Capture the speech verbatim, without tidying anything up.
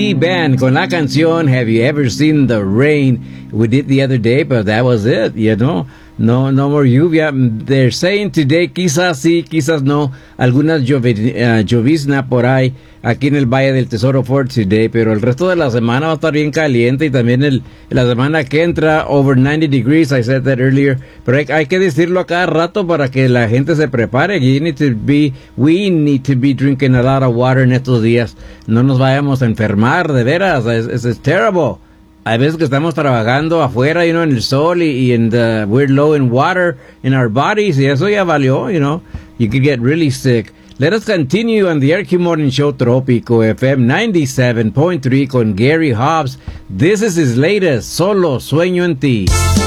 Billy Band con la canción Have You Ever Seen the Rain? We did the other day, but that was it, you know. No, no more lluvia. They're saying today, quizás sí, quizás no, algunas llove, uh, llovizna por ahí, aquí en el Valle del Tesoro for today, pero el resto de la semana va a estar bien caliente y también el, la semana que entra, over ninety degrees, I said that earlier, pero hay, hay que decirlo a cada rato para que la gente se prepare. You need to be, we need to be drinking a lot of water en estos días. No nos vayamos a enfermar, de veras, it's, it's terrible. Hay veces que estamos trabajando afuera, you know, en el sol y, y en the, we're low in water in our bodies y eso ya valió, you know. You could get really sick. Let us continue on the R Q Morning Show Tropico F M ninety-seven point three con Gary Hobbs. This is his latest, Solo Sueño en Ti.